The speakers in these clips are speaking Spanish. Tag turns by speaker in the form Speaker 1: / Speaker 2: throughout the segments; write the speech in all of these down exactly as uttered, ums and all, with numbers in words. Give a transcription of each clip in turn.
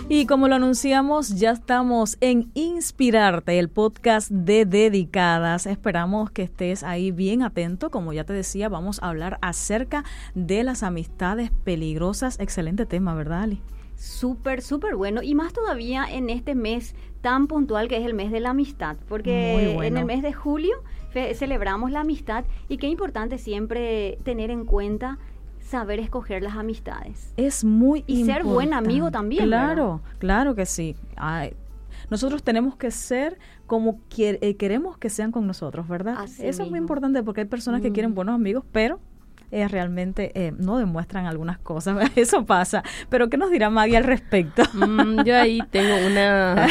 Speaker 1: Y como lo anunciamos, ya estamos en Inspirarte, el podcast de Dedicadas. Esperamos que estés ahí bien atento. Como ya te decía, vamos a hablar acerca de las amistades peligrosas. Excelente tema, ¿verdad, Ali?
Speaker 2: Súper, súper bueno. Y más todavía en este mes tan puntual que es el mes de la amistad. Porque bueno. En el mes de julio fe- celebramos la amistad y qué importante siempre tener en cuenta saber escoger las amistades.
Speaker 1: Es muy
Speaker 2: y
Speaker 1: importante.
Speaker 2: Y ser buen amigo también.
Speaker 1: Claro,
Speaker 2: ¿verdad?
Speaker 1: Claro que sí. Ay, nosotros tenemos que ser como que, eh, queremos que sean con nosotros, ¿verdad?
Speaker 2: Así
Speaker 1: Eso
Speaker 2: mismo.
Speaker 1: es muy importante porque hay personas mm. que quieren buenos amigos, pero eh, realmente eh, no demuestran algunas cosas. Eso pasa. Pero ¿qué nos dirá Maggie al respecto?
Speaker 3: Mm, yo ahí tengo una...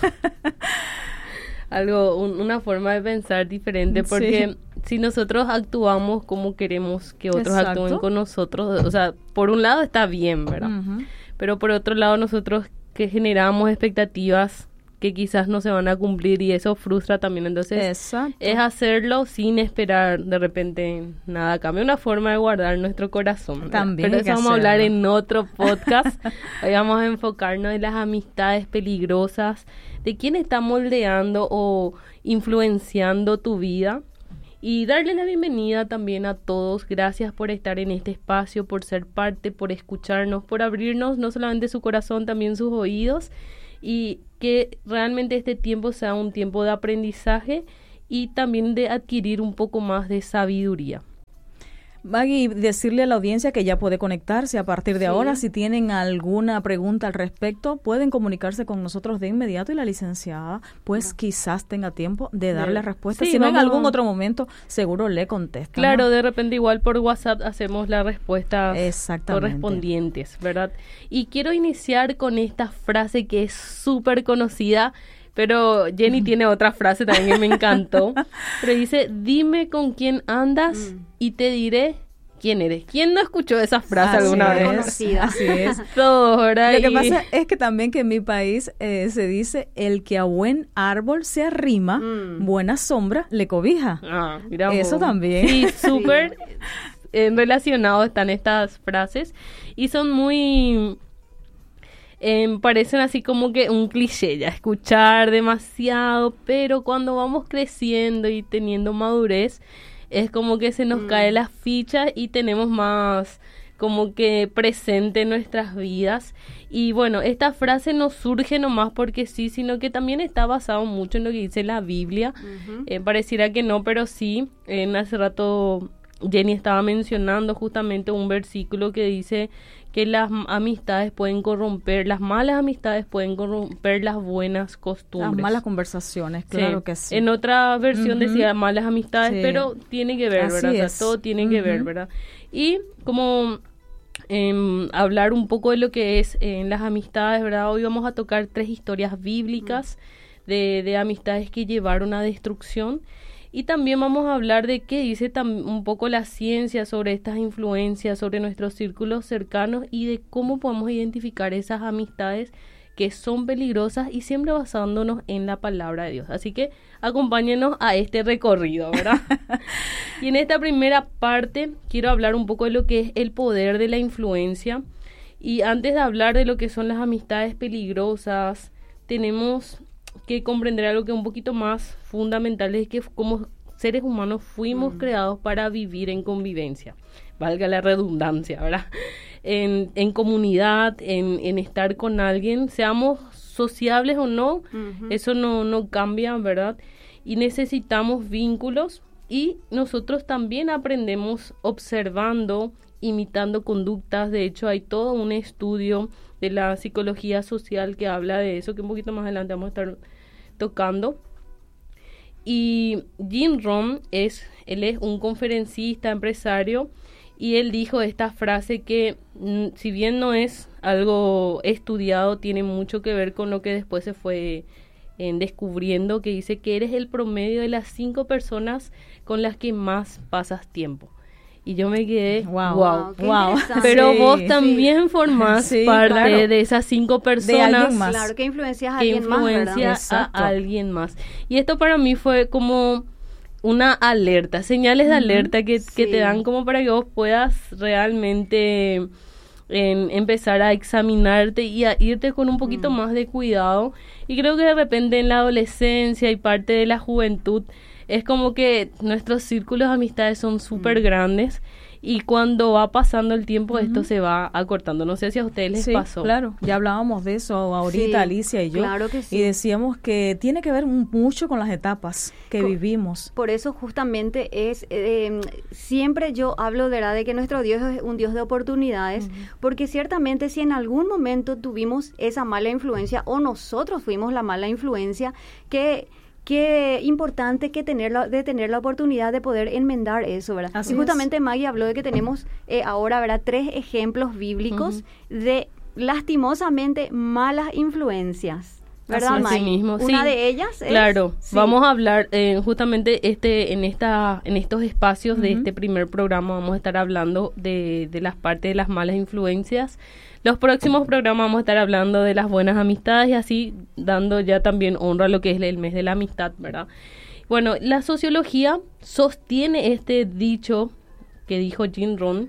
Speaker 3: algo, un, una forma de pensar diferente porque... Sí. Si nosotros actuamos como queremos que otros Exacto. actúen con nosotros, o sea, por un lado está bien, ¿verdad? Uh-huh. Pero por otro lado nosotros que generamos expectativas que quizás no se van a cumplir y eso frustra también. Entonces
Speaker 1: Exacto.
Speaker 3: es hacerlo sin esperar de repente nada. Cambia una forma de guardar nuestro corazón.
Speaker 1: También
Speaker 3: Pero eso vamos
Speaker 1: hacerlo.
Speaker 3: a hablar en otro podcast. Hoy vamos a enfocarnos en las amistades peligrosas, de quién está moldeando o influenciando tu vida. Y darle la bienvenida también a todos. Gracias por estar en este espacio, por ser parte, por escucharnos, por abrirnos no solamente su corazón, también sus oídos. Y que realmente este tiempo sea un tiempo de aprendizaje y también de adquirir un poco más de sabiduría.
Speaker 1: Maggie, decirle a la audiencia que ya puede conectarse a partir de sí. ahora. Si tienen alguna pregunta al respecto, pueden comunicarse con nosotros de inmediato y la licenciada, pues no. quizás tenga tiempo de darle sí. respuesta. Sí, si no, en algún otro momento, seguro le contesta.
Speaker 3: Claro,
Speaker 1: ¿no?
Speaker 3: de repente igual por WhatsApp hacemos las respuestas correspondientes, ¿verdad? Y quiero iniciar con esta frase que es súper conocida, pero Jenny mm. tiene otra frase también que me encantó. Pero dice, dime con quién andas mm. y te diré quién eres. ¿Quién no escuchó esa frase
Speaker 1: así
Speaker 3: alguna
Speaker 1: es,
Speaker 3: vez?
Speaker 2: Conocida.
Speaker 1: Así es.
Speaker 3: Todos, ¿verdad?
Speaker 1: Lo que
Speaker 3: y...
Speaker 1: pasa es que también que en mi país eh, se dice, el que a buen árbol se arrima, mm. buena sombra le cobija.
Speaker 3: Ah, mira
Speaker 1: Eso
Speaker 3: vos.
Speaker 1: también.
Speaker 3: Sí, súper sí. eh, relacionados están estas frases y son muy... Eh, parecen así como que un cliché ya, escuchar demasiado, pero cuando vamos creciendo y teniendo madurez, es como que se nos mm. caen las fichas y tenemos más como que presente en nuestras vidas. Y bueno, esta frase no surge nomás porque sí, sino que también está basado mucho en lo que dice la Biblia. Uh-huh. Eh, pareciera que no, pero sí. En hace rato Jenny estaba mencionando justamente un versículo que dice que las amistades pueden corromper, las malas amistades pueden corromper las buenas costumbres.
Speaker 1: Las malas conversaciones, claro
Speaker 3: sí.
Speaker 1: que sí.
Speaker 3: En otra versión uh-huh. decía malas amistades, sí. pero tiene que ver,
Speaker 1: Así
Speaker 3: ¿verdad?
Speaker 1: Es.
Speaker 3: O sea, todo tiene
Speaker 1: uh-huh.
Speaker 3: que ver, ¿verdad? Y como eh, hablar un poco de lo que es en eh, las amistades, ¿verdad? Hoy vamos a tocar tres historias bíblicas uh-huh. de, de amistades que llevaron a destrucción. Y también vamos a hablar de qué dice tam- un poco la ciencia sobre estas influencias, sobre nuestros círculos cercanos y de cómo podemos identificar esas amistades que son peligrosas y siempre basándonos en la palabra de Dios. Así que acompáñenos a este recorrido, ¿verdad? Y en esta primera parte quiero hablar un poco de lo que es el poder de la influencia. Y antes de hablar de lo que son las amistades peligrosas, tenemos que comprender algo que es un poquito más fundamental, es que como seres humanos fuimos mm. creados para vivir en convivencia, valga la redundancia, ¿verdad? En, en comunidad, en, en estar con alguien, seamos sociables o no, uh-huh. eso no, no cambia, ¿verdad? Y necesitamos vínculos y nosotros también aprendemos observando, imitando conductas. De hecho, hay todo un estudio de la psicología social que habla de eso, que un poquito más adelante vamos a estar tocando. Y Jim Rohn es, él es un conferencista, empresario, y él dijo esta frase que, mm, si bien no es algo estudiado, tiene mucho que ver con lo que después se fue eh, descubriendo, que dice que eres el promedio de las cinco personas con las que más pasas tiempo. Y yo me quedé, wow, wow, wow. Pero sí, vos también sí. formás sí, parte claro. de esas cinco personas.
Speaker 1: De alguien más.
Speaker 2: Claro, que influencias a
Speaker 3: que
Speaker 2: alguien
Speaker 3: influencia
Speaker 2: más,
Speaker 3: a alguien más. Y esto para mí fue como una alerta, señales de uh-huh. alerta que, sí. que te dan como para que vos puedas realmente en empezar a examinarte y a irte con un poquito mm. más de cuidado. Y creo que de repente en la adolescencia y parte de la juventud es como que nuestros círculos de amistades son súper mm. grandes. Y cuando va pasando el tiempo, uh-huh. esto se va acortando. No sé si a ustedes les
Speaker 1: sí,
Speaker 3: pasó.
Speaker 1: Claro, ya hablábamos de eso ahorita, sí, Alicia y yo.
Speaker 2: Claro que sí.
Speaker 1: Y decíamos que tiene que ver mucho con las etapas que con, vivimos.
Speaker 2: Por eso justamente es, eh, siempre yo hablo de verdad de que nuestro Dios es un Dios de oportunidades, uh-huh. porque ciertamente si en algún momento tuvimos esa mala influencia o nosotros fuimos la mala influencia, que... Qué importante que tener la, de tener la oportunidad de poder enmendar eso, ¿verdad?
Speaker 1: Así
Speaker 2: y justamente es. Maggie habló de que tenemos eh, ahora, ¿verdad?, tres ejemplos bíblicos uh-huh. de lastimosamente malas influencias, ¿verdad,
Speaker 3: Así
Speaker 2: Maggie?
Speaker 3: mismo,
Speaker 2: Una
Speaker 3: sí.
Speaker 2: de ellas es...
Speaker 3: Claro,
Speaker 2: sí.
Speaker 3: vamos a hablar eh, justamente este en esta en estos espacios uh-huh. de este primer programa vamos a estar hablando de, de las partes de las malas influencias. Los próximos programas vamos a estar hablando de las buenas amistades y así dando ya también honra a lo que es el mes de la amistad, ¿verdad? Bueno, la sociología sostiene este dicho que dijo Jim Rohn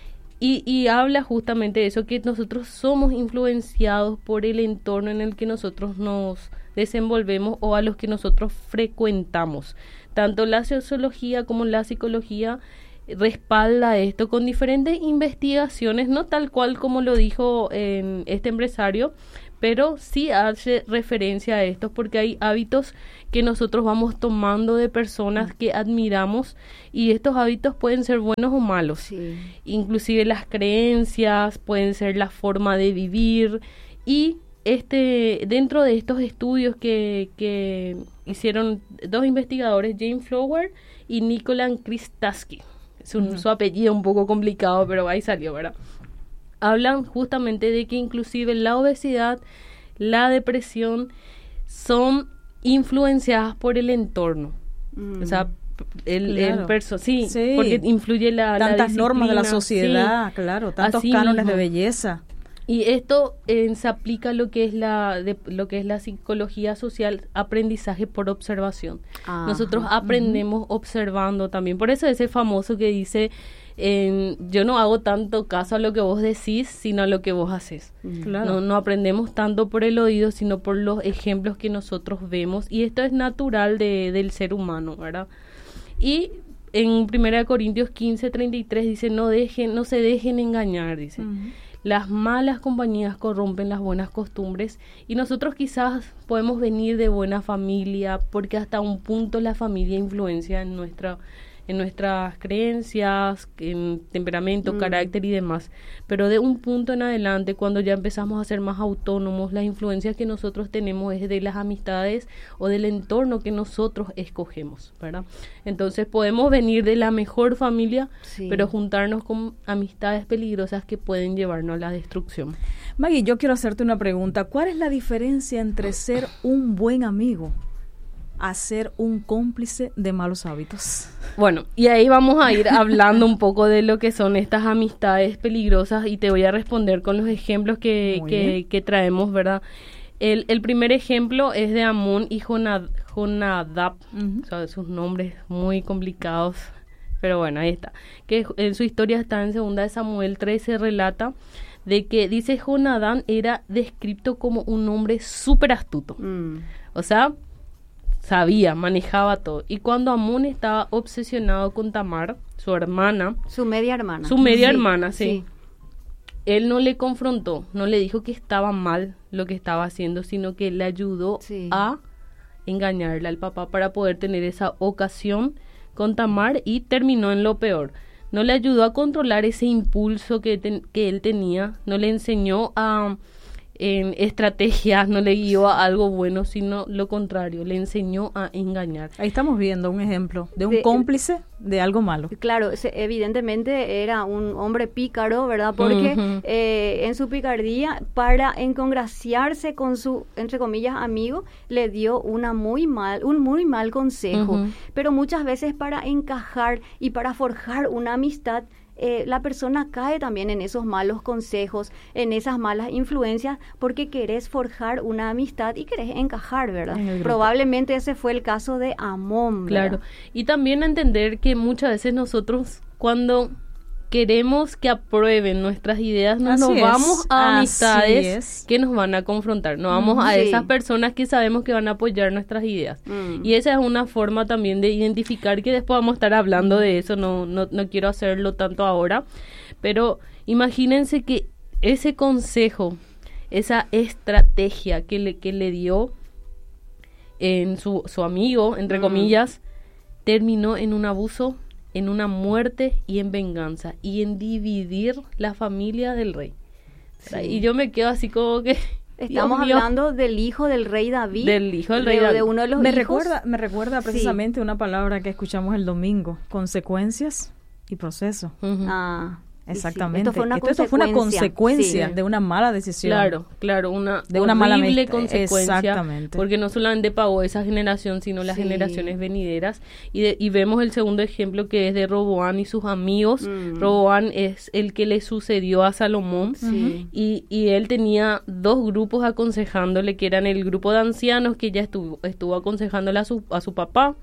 Speaker 3: y, y habla justamente de eso, que nosotros somos influenciados por el entorno en el que nosotros nos desenvolvemos o a los que nosotros frecuentamos. Tanto la sociología como la psicología respalda esto con diferentes investigaciones, no tal cual como lo dijo en este empresario, pero sí hace referencia a esto porque hay hábitos que nosotros vamos tomando de personas que admiramos y estos hábitos pueden ser buenos o malos.
Speaker 2: Sí.
Speaker 3: Inclusive las creencias, pueden ser la forma de vivir y este dentro de estos estudios que, que hicieron dos investigadores, James Flower y Nicola Kristaski. Es un, uh-huh. su apellido un poco complicado, pero ahí salió, ¿verdad? Hablan justamente de que inclusive la obesidad, la depresión, son influenciadas por el entorno. Mm. O sea, el,
Speaker 1: claro.
Speaker 3: el perso sí,
Speaker 1: sí,
Speaker 3: porque influye la
Speaker 1: tantas
Speaker 3: la
Speaker 1: normas de la sociedad, sí. claro, tantos
Speaker 3: Así
Speaker 1: cánones
Speaker 3: mismo.
Speaker 1: de belleza.
Speaker 3: Y esto eh, se aplica a lo que es la de, lo que es la psicología social, aprendizaje por observación. Ah, Nosotros aprendemos uh-huh. observando también. Por eso ese famoso que dice, eh, yo no hago tanto caso a lo que vos decís, sino a lo que vos haces.
Speaker 1: Claro.
Speaker 3: No, no aprendemos tanto por el oído, sino por los ejemplos que nosotros vemos. Y esto es natural de, del ser humano, ¿verdad? Y en primera Corintios quince, treinta y tres dice, no dejen, no se dejen engañar, dice. Uh-huh. Las malas compañías corrompen las buenas costumbres y nosotros quizás podemos venir de buena familia porque hasta un punto la familia influencia en nuestra en nuestras creencias, en temperamento, mm. carácter y demás. Pero de un punto en adelante, cuando ya empezamos a ser más autónomos, la influencia que nosotros tenemos es de las amistades o del entorno que nosotros escogemos, ¿verdad? Entonces podemos venir de la mejor familia, sí. pero juntarnos con amistades peligrosas que pueden llevarnos a la destrucción.
Speaker 1: Maggie, yo quiero hacerte una pregunta. ¿Cuál es la diferencia entre ser un buen amigo a ser un cómplice de malos hábitos?
Speaker 3: Bueno, y ahí vamos a ir hablando un poco de lo que son estas amistades peligrosas y te voy a responder con los ejemplos que, que, que traemos, ¿verdad? El, el primer ejemplo es de Amón y Jonad, Jonadab, uh-huh. o sea, sus nombres muy complicados, pero bueno, ahí está. Que en su historia está en segunda de Samuel trece, relata de que, dice, Jonadán era descrito como un hombre súper astuto. Mm. O sea, sabía, manejaba todo. Y cuando Amón estaba obsesionado con Tamar, su hermana.
Speaker 2: Su media hermana.
Speaker 3: Su media sí, hermana, sí.
Speaker 2: sí.
Speaker 3: Él no le confrontó, no le dijo que estaba mal lo que estaba haciendo, sino que le ayudó sí. a engañarle al papá para poder tener esa ocasión con Tamar y terminó en lo peor. No le ayudó a controlar ese impulso que, ten, que él tenía, no le enseñó a en estrategias, no le guió a algo bueno, sino lo contrario, le enseñó a engañar.
Speaker 1: Ahí estamos viendo un ejemplo de un de, cómplice de algo malo.
Speaker 2: Claro, se, evidentemente era un hombre pícaro, ¿verdad? Porque uh-huh. eh, en su picardía, para encongraciarse con su, entre comillas, amigo, le dio una muy mal, un muy mal consejo. Uh-huh. Pero muchas veces para encajar y para forjar una amistad, Eh, la persona cae también en esos malos consejos, en esas malas influencias, porque querés forjar una amistad y querés encajar, ¿verdad? Probablemente ese fue el caso de Amón, ¿verdad?
Speaker 3: Claro, y también entender que muchas veces nosotros cuando queremos que aprueben nuestras ideas, no nos
Speaker 1: es,
Speaker 3: vamos a amistades que nos van a confrontar, nos vamos mm, a sí. esas personas que sabemos que van a apoyar nuestras ideas. Mm. Y esa es una forma también de identificar, que después vamos a estar hablando de eso, no, no, no quiero hacerlo tanto ahora, pero imagínense que ese consejo, esa estrategia que le, que le dio en su, su amigo, entre mm. comillas, terminó en un abuso, en una muerte y en venganza, y en dividir la familia del rey. Sí. Y yo me quedo así como que...
Speaker 2: Estamos hablando del hijo del rey David.
Speaker 3: Del hijo del rey
Speaker 2: de,
Speaker 3: David.
Speaker 2: De uno de los
Speaker 1: me
Speaker 2: hijos.
Speaker 1: Recuerda, me recuerda precisamente sí. una palabra que escuchamos el domingo, consecuencias y proceso.
Speaker 2: Uh-huh. Ah,
Speaker 1: exactamente.
Speaker 2: Sí. Esto fue una
Speaker 1: esto,
Speaker 2: consecuencia,
Speaker 1: esto fue una consecuencia
Speaker 3: sí.
Speaker 1: de una mala decisión.
Speaker 3: Claro, claro, una
Speaker 1: de una mala
Speaker 3: horrible consecuencia.
Speaker 1: Exactamente.
Speaker 3: Porque no solamente pagó esa generación, sino las sí. generaciones venideras. Y, de, y vemos el segundo ejemplo, que es de Roboán y sus amigos. Mm. Roboán es el que le sucedió a Salomón. Sí. Y, y él tenía dos grupos aconsejándole, que eran el grupo de ancianos, que ya estuvo, estuvo aconsejándole a su, a su papá,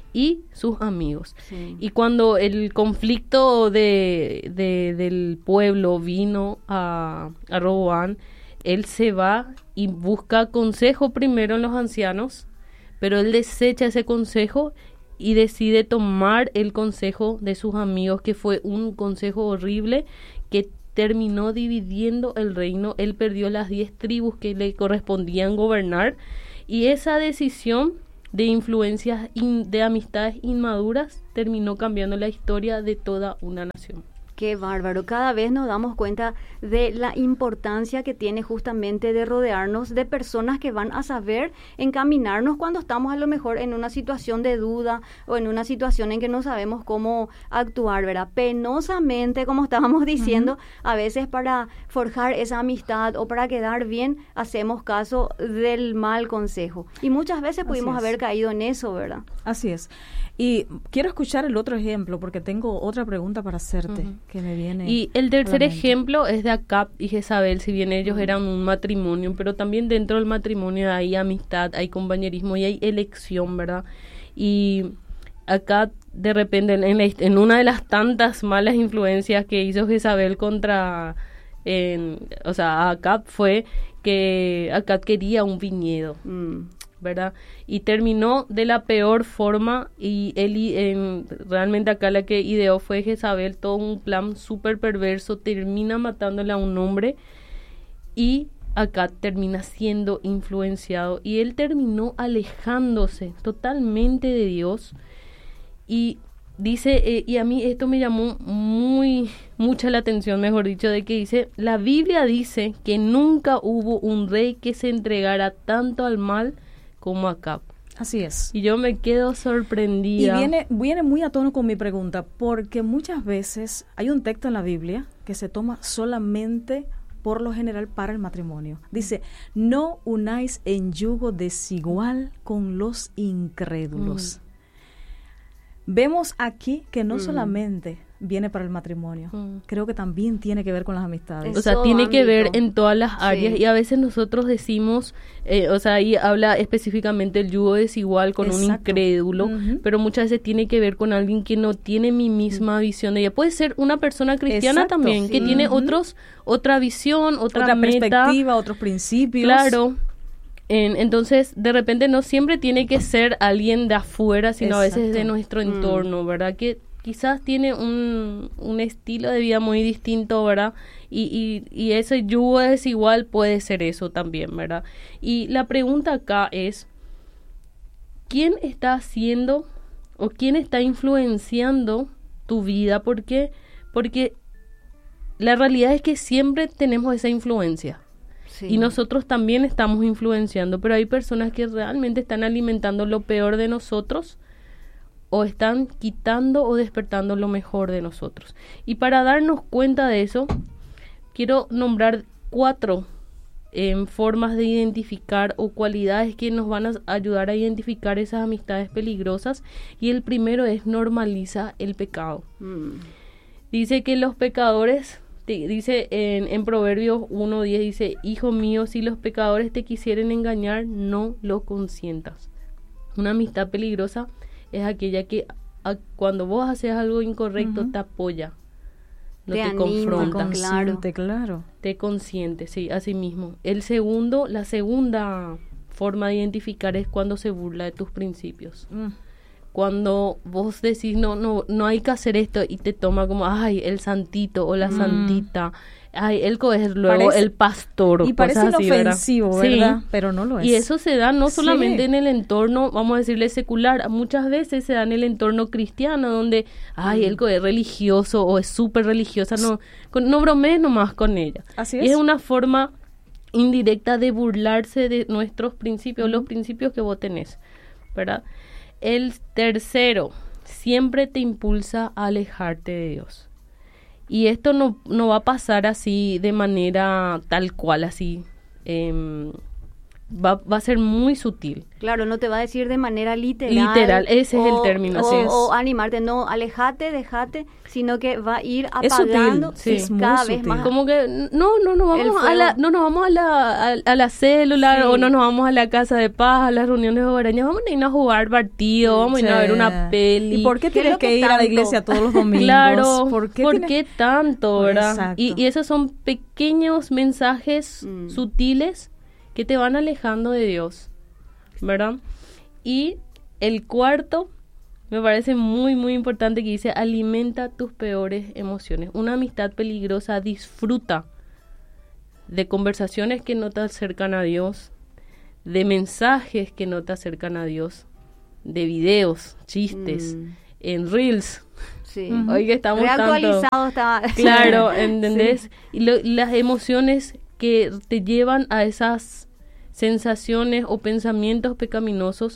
Speaker 3: y sus amigos. Sí. Y cuando el conflicto de, de del pueblo vino a, a Roboán, él se va y busca consejo primero en los ancianos, pero él desecha ese consejo y decide tomar el consejo de sus amigos, que fue un consejo horrible que terminó dividiendo el reino. Él perdió las diez tribus que le correspondían gobernar, y esa decisión de influencias, in, de amistades inmaduras, terminó cambiando la historia de toda una nación.
Speaker 2: Qué bárbaro. Cada vez nos damos cuenta de la importancia que tiene justamente de rodearnos de personas que van a saber encaminarnos cuando estamos a lo mejor en una situación de duda o en una situación en que no sabemos cómo actuar, ¿verdad? Penosamente, como estábamos diciendo, uh-huh. a veces para forjar esa amistad o para quedar bien, hacemos caso del mal consejo. Y muchas veces pudimos haber caído en eso, ¿verdad?
Speaker 1: Así es. Y quiero escuchar el otro ejemplo, porque tengo otra pregunta para hacerte. Uh-huh. Que me viene
Speaker 3: y el tercer ejemplo es de Acab y Jezabel. Si bien ellos uh-huh. eran un matrimonio, pero también dentro del matrimonio hay amistad, hay compañerismo y hay elección, ¿verdad? Y Acab, de repente, en, en, en una de las tantas malas influencias que hizo Jezabel contra, en, o sea, Acab, fue que Acab quería un viñedo. Mm. ¿verdad? Y terminó de la peor forma, y él en, realmente acá la que ideó fue Jezabel, todo un plan súper perverso, termina matándole a un hombre, y acá termina siendo influenciado, y él terminó alejándose totalmente de Dios. Y dice, eh, y a mí esto me llamó muy mucha la atención, mejor dicho, de que dice, la Biblia dice que nunca hubo un rey que se entregara tanto al mal como Acab.
Speaker 1: Así es.
Speaker 3: Y yo me quedo sorprendida.
Speaker 1: Y viene, viene muy a tono con mi pregunta, porque muchas veces hay un texto en la Biblia que se toma solamente, por lo general, para el matrimonio. Dice, no unáis en yugo desigual con los incrédulos. Mm. Vemos aquí que no mm. solamente viene para el matrimonio, mm. creo que también tiene que ver con las amistades.
Speaker 3: O sea, tiene ámbito. que ver en todas las áreas, sí. Y a veces nosotros decimos, eh, o sea, ahí habla específicamente el yugo desigual con Exacto. un incrédulo, uh-huh. pero muchas veces tiene que ver con alguien que no tiene mi misma uh-huh. visión de ella. Puede ser una persona cristiana Exacto, también, sí. que tiene uh-huh. otros otra visión, otra,
Speaker 1: otra
Speaker 3: meta,
Speaker 1: perspectiva, otros principios.
Speaker 3: Claro. En, entonces, de repente no siempre tiene que ser alguien de afuera, sino Exacto. a veces de nuestro entorno, mm. ¿verdad? Que quizás tiene un, un estilo de vida muy distinto, ¿verdad? Y, y, y ese yugo desigual puede ser eso también, ¿verdad? Y la pregunta acá es, ¿quién está haciendo o quién está influenciando tu vida? ¿Por qué? Porque la realidad es que siempre tenemos esa influencia. Sí. Y nosotros también estamos influenciando, pero hay personas que realmente están alimentando lo peor de nosotros, o están quitando o despertando lo mejor de nosotros. Y para darnos cuenta de eso, quiero nombrar cuatro eh, formas de identificar o cualidades que nos van a ayudar a identificar esas amistades peligrosas. Y el primero es normaliza el pecado. Mm. Dice que los pecadores, te, dice en, en Proverbios uno diez, dice, hijo mío, si los pecadores te quisieren engañar, no lo consientas. Una amistad peligrosa es aquella que a, cuando vos haces algo incorrecto uh-huh. te apoya, no
Speaker 2: te,
Speaker 3: te
Speaker 2: anima,
Speaker 3: confronta.
Speaker 1: Claro. claro.
Speaker 3: Te consiente, sí, así mismo. El segundo, la segunda forma de identificar es cuando se burla de tus principios. Mm. Cuando vos decís, no, no, no hay que hacer esto, y te toma como, ay, el santito o la mm. santita, ay, él es luego parece, el pastor.
Speaker 1: Y parece
Speaker 3: así,
Speaker 1: inofensivo, ¿verdad? ¿verdad?
Speaker 3: Sí.
Speaker 1: Pero no lo es.
Speaker 3: Y eso se da no solamente
Speaker 1: sí.
Speaker 3: en el entorno, vamos a decirle, secular, muchas veces se da en el entorno cristiano, donde, ay, él es religioso o es súper religiosa, no, con, no bromees nomás con ella.
Speaker 1: Así es.
Speaker 3: Y es una forma indirecta de burlarse de nuestros principios, mm. los principios que vos tenés, ¿verdad? El tercero, siempre te impulsa a alejarte de Dios. Y esto no, no va a pasar así de manera tal cual, así. Eh, va, va a ser muy sutil.
Speaker 2: Claro, no te va a decir de manera literal.
Speaker 3: Literal, ese
Speaker 2: o,
Speaker 3: es el término.
Speaker 2: O,
Speaker 3: así es.
Speaker 2: o animarte, no, alejate, dejate, sino que va a ir apagando
Speaker 1: es sutil, sí,
Speaker 2: cada
Speaker 1: es
Speaker 2: vez
Speaker 1: sutil.
Speaker 2: más.
Speaker 3: Como que no, no, no vamos a la, no nos vamos a la, a, a la célula, sí. o no nos vamos a la casa de paz, a las reuniones hogareñas, vamos a irnos a jugar partido, vamos sí. a ir a ver una peli.
Speaker 1: ¿Y por qué tienes que, que ir tanto? a la iglesia todos los domingos?
Speaker 3: Claro,
Speaker 1: ¿por qué,
Speaker 3: ¿por
Speaker 1: tienes...
Speaker 3: qué tanto, verdad?
Speaker 1: Exacto.
Speaker 3: Y, y esos son pequeños mensajes mm. sutiles que te van alejando de Dios, ¿verdad? Y el cuarto me parece muy, muy importante, que dice, alimenta tus peores emociones. Una amistad peligrosa disfruta de conversaciones que no te acercan a Dios, de mensajes que no te acercan a Dios, de videos, chistes, mm. en Reels.
Speaker 2: Sí.
Speaker 3: Uh-huh. Hoy que estamos
Speaker 2: reactualizado
Speaker 3: tanto...
Speaker 2: está.
Speaker 3: Claro, ¿entendés?
Speaker 2: Sí.
Speaker 3: Y lo, las emociones que te llevan a esas sensaciones o pensamientos pecaminosos,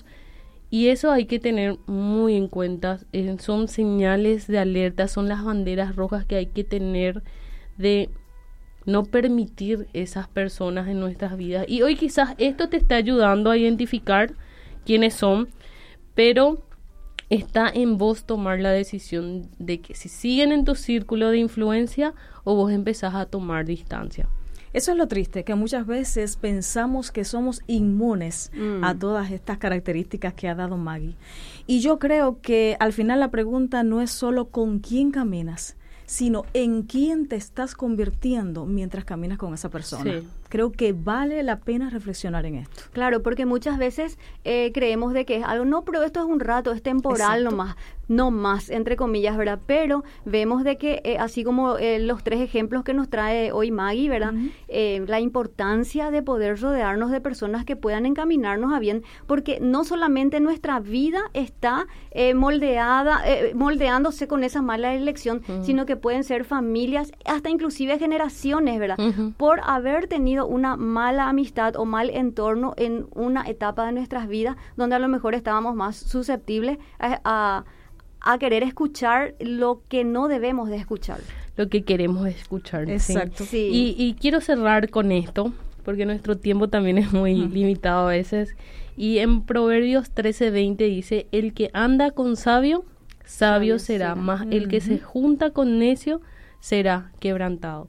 Speaker 3: y eso hay que tener muy en cuenta. Eh, son señales de alerta, son las banderas rojas que hay que tener de no permitir esas personas en nuestras vidas. Y hoy quizás esto te está ayudando a identificar quiénes son, pero está en vos tomar la decisión de que si siguen en tu círculo de influencia o vos empezás a tomar distancia.
Speaker 1: Eso es lo triste, que muchas veces pensamos que somos inmunes mm. a todas estas características que ha dado Maggie. Y yo creo que al final la pregunta no es solo con quién caminas, sino en quién te estás convirtiendo mientras caminas con esa persona. Sí. Creo que vale la pena reflexionar en esto.
Speaker 2: Claro, porque muchas veces eh, creemos de que es algo, no, pero esto es un rato, es temporal
Speaker 1: Exacto.
Speaker 2: nomás, no más, entre comillas, ¿verdad? Pero vemos de que, eh, así como eh, los tres ejemplos que nos trae hoy Maggie, ¿verdad? Uh-huh. Eh, la importancia de poder rodearnos de personas que puedan encaminarnos a bien, porque no solamente nuestra vida está eh, moldeada, eh, moldeándose con esa mala elección, uh-huh. sino que pueden ser familias, hasta inclusive generaciones, ¿verdad? Uh-huh. Por haber tenido una mala amistad o mal entorno en una etapa de nuestras vidas donde a lo mejor estábamos más susceptibles a, a, a querer escuchar lo que no debemos de escuchar.
Speaker 3: Lo que queremos escuchar.
Speaker 1: Exacto.
Speaker 3: Sí. Sí. Y, y quiero cerrar con esto, porque nuestro tiempo también es muy uh-huh. limitado a veces. Y en Proverbios trece veinte dice, el que anda con sabio, sabio, sabio será, será, más uh-huh. el que se junta con necio será quebrantado.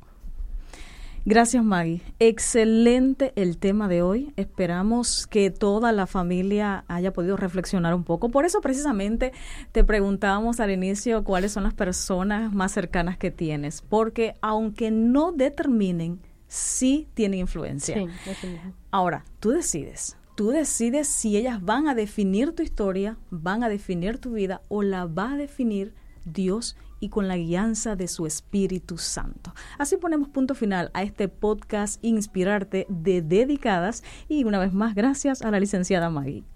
Speaker 1: Gracias, Maggie. Excelente el tema de hoy. Esperamos que toda la familia haya podido reflexionar un poco. Por eso precisamente te preguntábamos al inicio cuáles son las personas más cercanas que tienes, porque aunque no determinen, sí tienen influencia.
Speaker 3: Sí, eso mismo.
Speaker 1: Ahora, tú decides. Tú decides si ellas van a definir tu historia, van a definir tu vida o la va a definir Dios y con la guianza de su Espíritu Santo. Así ponemos punto final a este podcast Inspirarte de Dedicadas y una vez más gracias a la licenciada Maggie.